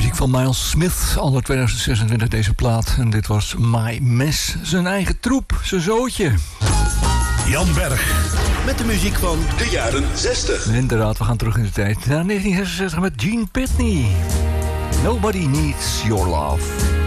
Muziek van Miles Smith, anno 2026 deze plaat. En dit was My Mess, zijn eigen troep, zijn zootje. Jan Berg. Met de muziek van de jaren 60. Inderdaad, we gaan terug in de tijd. Naar 1966 met Gene Pitney. Nobody Needs Your Love.